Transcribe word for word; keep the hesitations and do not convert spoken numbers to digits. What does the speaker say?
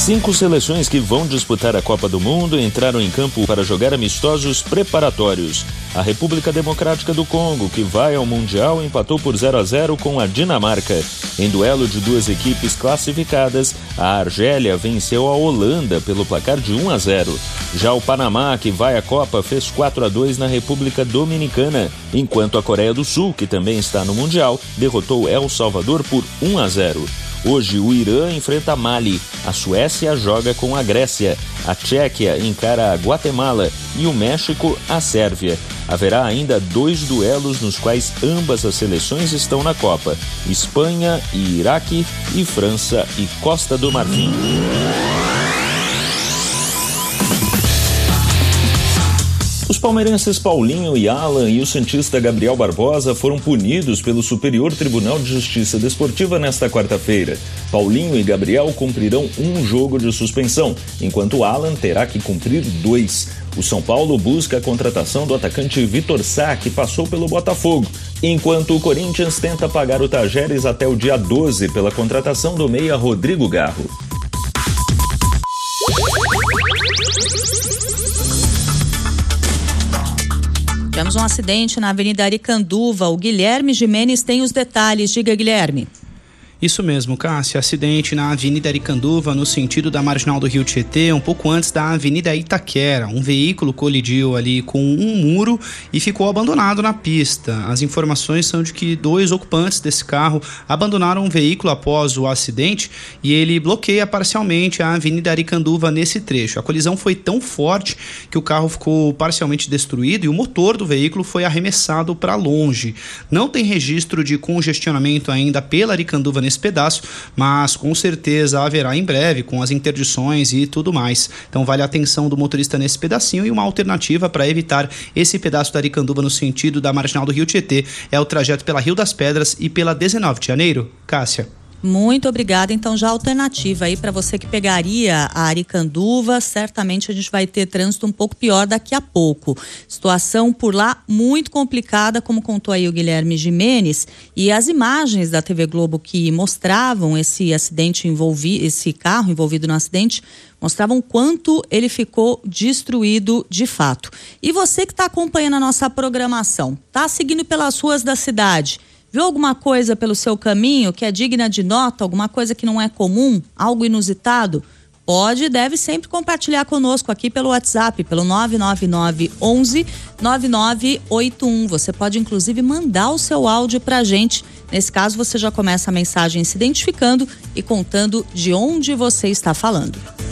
Cinco seleções que vão disputar a Copa do Mundo entraram em campo para jogar amistosos preparatórios. A República Democrática do Congo, que vai ao Mundial, empatou por zero a zero com a Dinamarca. Em duelo de duas equipes classificadas, a Argélia venceu a Holanda pelo placar de um a zero. Já o Panamá, que vai à Copa, fez quatro a dois na República Dominicana, enquanto a Coreia do Sul, que também está no Mundial, derrotou El Salvador por um a zero. Hoje, o Irã enfrenta Mali, a Suécia joga com a Grécia, a Tchequia encara a Guatemala e o México a Sérvia. Haverá ainda dois duelos nos quais ambas as seleções estão na Copa: Espanha e Iraque e França e Costa do Marfim. Os palmeirenses Paulinho e Alan e o santista Gabriel Barbosa foram punidos pelo Superior Tribunal de Justiça Desportiva nesta quarta-feira. Paulinho e Gabriel cumprirão um jogo de suspensão, enquanto Alan terá que cumprir dois. O São Paulo busca a contratação do atacante Vitor Sá, que passou pelo Botafogo, enquanto o Corinthians tenta pagar o Tajeres até o dia doze pela contratação do meia Rodrigo Garro. Tivemos um acidente na Avenida Aricanduva. O Guilherme Gimenez tem os detalhes. Diga, Guilherme. Isso mesmo, Cássia. Acidente na Avenida Aricanduva, no sentido da Marginal do Rio Tietê, um pouco antes da Avenida Itaquera. Um veículo colidiu ali com um muro e ficou abandonado na pista. As informações são de que dois ocupantes desse carro abandonaram o veículo após o acidente e ele bloqueia parcialmente a Avenida Aricanduva nesse trecho. A colisão foi tão forte que o carro ficou parcialmente destruído e o motor do veículo foi arremessado para longe. Não tem registro de congestionamento ainda pela Aricanduva nesse pedaço, mas com certeza haverá em breve com as interdições e tudo mais. Então vale a atenção do motorista nesse pedacinho, e uma alternativa para evitar esse pedaço da Aricanduva no sentido da Marginal do Rio Tietê é o trajeto pela Rio das Pedras e pela dezenove de janeiro. Cássia. Muito obrigada. Então, já a alternativa aí para você que pegaria a Aricanduva, certamente a gente vai ter trânsito um pouco pior daqui a pouco. Situação por lá muito complicada, como contou aí o Guilherme Gimenez, e as imagens da T V Globo que mostravam esse acidente envolvido, esse carro envolvido no acidente, mostravam quanto ele ficou destruído de fato. E você que está acompanhando a nossa programação, está seguindo pelas ruas da cidade, viu alguma coisa pelo seu caminho que é digna de nota, alguma coisa que não é comum, algo inusitado? Pode e deve sempre compartilhar conosco aqui pelo WhatsApp, pelo nove nove nove, onze, nove nove oito um. Você pode inclusive mandar o seu áudio pra gente. Nesse caso, você já começa a mensagem se identificando e contando de onde você está falando.